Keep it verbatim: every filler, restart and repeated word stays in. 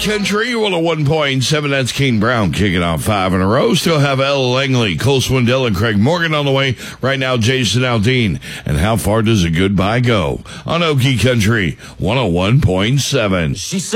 Country, one oh one point seven. That's Kane Brown kicking off five in a row. Still have Ella Langley, Cole Swindell, and Craig Morgan on the way. Right now, Jason Aldean. And how far does a goodbye go? On Okie Country, one oh one point seven. She said